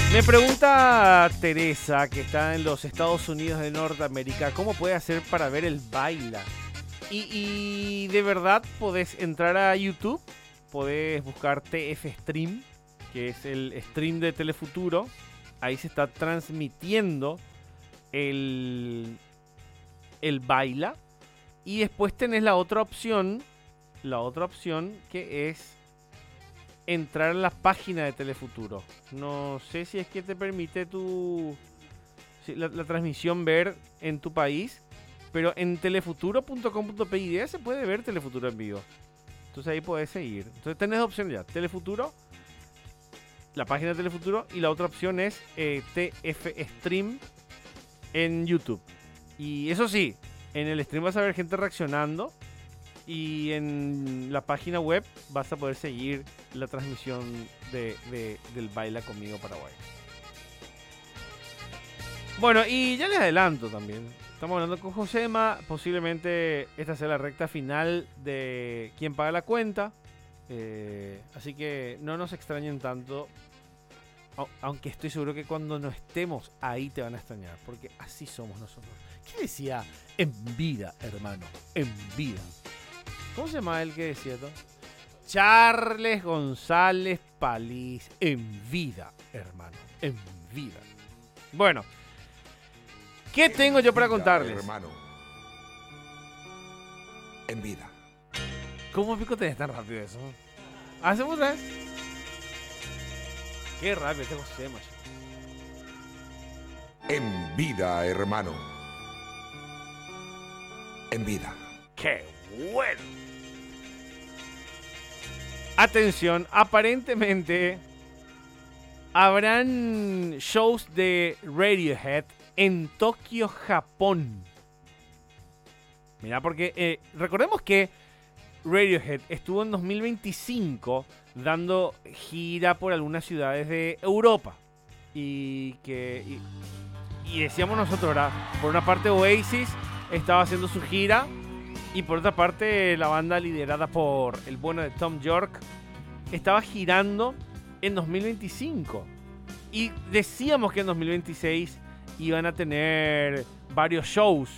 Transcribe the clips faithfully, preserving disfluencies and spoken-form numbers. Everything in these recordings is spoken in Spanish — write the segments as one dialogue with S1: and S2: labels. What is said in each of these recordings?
S1: Me pregunta Teresa, que está en los Estados Unidos de Norteamérica, ¿cómo puede hacer para ver el Baila? Y, y de verdad podés entrar a YouTube, podés buscar T F Stream, que es el stream de Telefuturo. Ahí se está transmitiendo el, el Baila. Y después tenés la otra opción, la otra opción que es entrar a la página de Telefuturo. No sé si es que te permite tu si la, la transmisión ver en tu país, pero en telefuturo punto com punto p y se puede ver Telefuturo en vivo. Entonces ahí podés seguir. Entonces tenés dos opciones ya: Telefuturo, la página de Telefuturo, y la otra opción es eh, T F Stream en YouTube. Y eso sí, en el stream vas a ver gente reaccionando. Y en la página web vas a poder seguir la transmisión de, de, del Baila Conmigo Paraguay. Bueno, y ya les adelanto también. Estamos hablando con Josema. Posiblemente esta sea la recta final de Quién Paga la Cuenta. Eh, así que no nos extrañen tanto. Aunque estoy seguro que cuando no estemos ahí te van a extrañar. Porque así somos nosotros. ¿Qué decía? En vida, hermano. En vida. ¿Cómo se llama el que decía esto? Charles González Palís. En vida, hermano. En vida. Bueno. ¿Qué tengo yo para contarles?
S2: Hermano. En vida.
S1: ¿Cómo pico tenés tan rápido eso? ¿Hacemos otra vez? Qué rápido este José, macho.
S2: En vida, hermano. En vida.
S1: ¡Qué bueno! Atención, aparentemente habrán shows de Radiohead en Tokio, Japón. Mira, porque eh, recordemos que Radiohead estuvo en dos mil veinticinco dando gira por algunas ciudades de Europa. Y que y, y decíamos nosotros, ¿verdad? Por una parte Oasis estaba haciendo su gira. Y por otra parte, la banda liderada por el bueno de Tom York estaba girando en dos mil veinticinco. Y decíamos que en dos mil veintiséis iban a tener varios shows.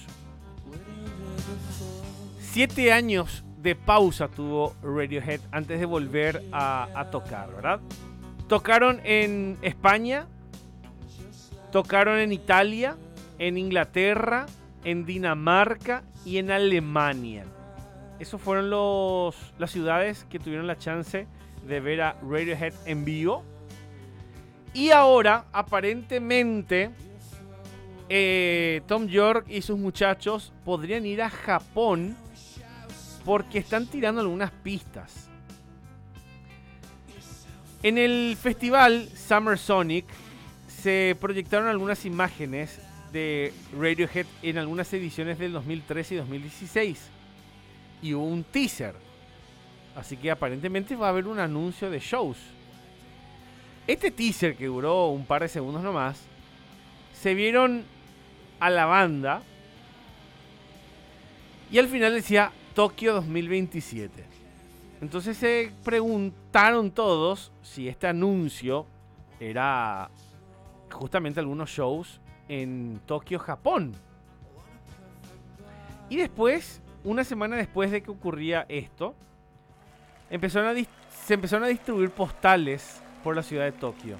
S1: Siete años de pausa tuvo Radiohead antes de volver a, a tocar, ¿verdad? Tocaron en España, tocaron en Italia, en Inglaterra, en Dinamarca y en Alemania. Esos fueron los, las ciudades que tuvieron la chance de ver a Radiohead en vivo. Y ahora, aparentemente, eh, Tom York y sus muchachos podrían ir a Japón porque están tirando algunas pistas. En el festival Summer Sonic se proyectaron algunas imágenes de Radiohead en algunas ediciones del dos mil trece y dos mil dieciséis. Y hubo un teaser. Así que aparentemente va a haber un anuncio de shows. Este teaser, que duró un par de segundos nomás, se vieron a la banda y al final decía Tokio dos mil veintisiete. Entonces se preguntaron todos si este anuncio era justamente algunos shows en Tokio, Japón. Y después, una semana después de que ocurría esto, empezaron a dis- se empezaron a distribuir postales por la ciudad de Tokio.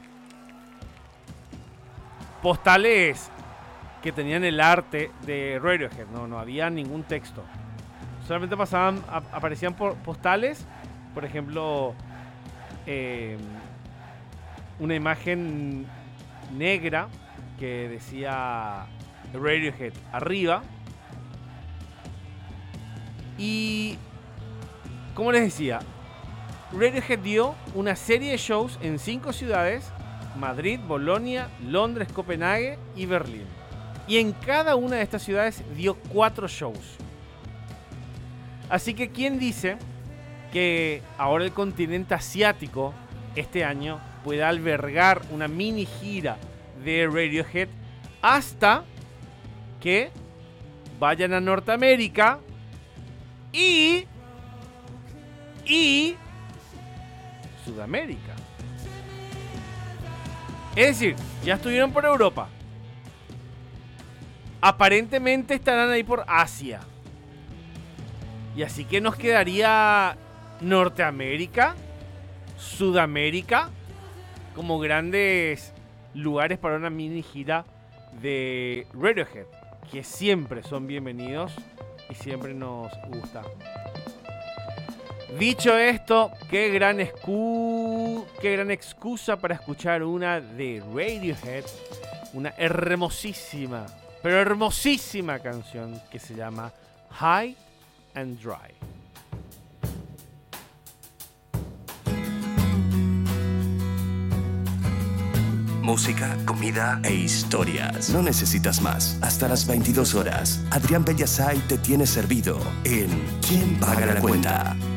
S1: Postales que tenían el arte de Radiohead, no, no había ningún texto. Solamente pasaban, a- aparecían por postales, por ejemplo, eh, una imagen negra que decía Radiohead arriba. Y como les decía, Radiohead dio una serie de shows en cinco ciudades: Madrid, Bolonia, Londres, Copenhague y Berlín. Y en cada una de estas ciudades dio cuatro shows. Así que ¿quién dice que ahora el continente asiático este año pueda albergar una mini gira de Radiohead hasta que vayan a Norteamérica y y Sudamérica? Es decir, ya estuvieron por Europa. Aparentemente estarán ahí por Asia. Y así que nos quedaría Norteamérica, Sudamérica, como grandes lugares para una mini gira de Radiohead, que siempre son bienvenidos y siempre nos gusta. Dicho esto, qué gran, excu- qué gran excusa para escuchar una de Radiohead, una hermosísima, pero hermosísima canción que se llama High and Dry.
S3: Música, comida e historias. No necesitas más. Hasta las veintidós horas, Adrián Bellasay te tiene servido en ¿Quién paga la cuenta?